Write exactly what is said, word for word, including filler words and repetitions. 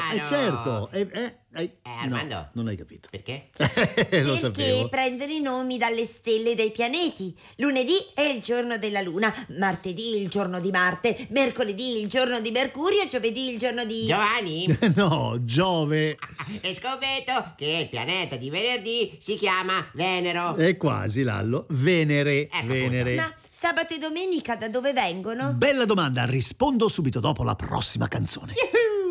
chiaro. Eh certo. Eh, eh, eh, Eh, Armando. No, non hai capito. Perché? Lo Perché sapevo. prendono i nomi dalle stelle e dai pianeti. Lunedì è il giorno della Luna, martedì il giorno di Marte, mercoledì il giorno di Mercurio, giovedì il giorno di... Giovanni? No, Giove. E scommetto che il pianeta di venerdì si chiama Venero. È quasi, Lallo. Venere. Ecco, Venere. Ma sabato e domenica da dove vengono? Bella domanda, rispondo subito dopo la prossima canzone. Yuhu!